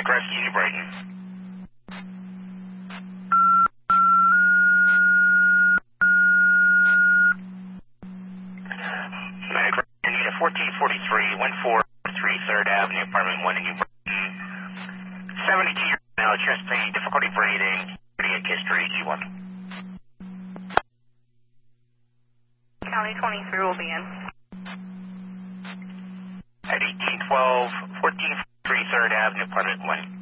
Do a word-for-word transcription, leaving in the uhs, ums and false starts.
Rescue New Brighton. Medic Rescue Unit fourteen forty-three, one four three third Avenue, Apartment one in New Brighton. seventy-two years now, chest pain, difficulty breathing, cardiac history, G one. County twenty-three will be in. At eighteen twelve, fourteen forty-three third Avenue, Apartment one.